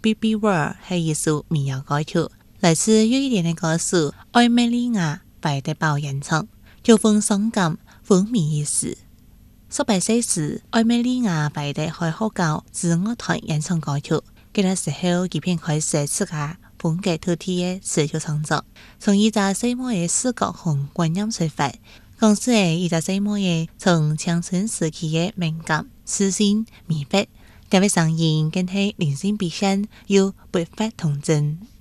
Baby World 係一首民謠歌曲，來自11年的歌手艾美莉亞白德寶演唱，曲風傷感，風靡一時。18歲時，艾美莉亞白德開學教自樂團演唱歌曲，嗰個時候佢便開始自家風格獨特的詞曲創作，從一隻細妹的視覺和觀念出發，講述係一隻細妹從青春時期的敏感、自信、迷惑，特別上演更係人生悲傷又不法童真。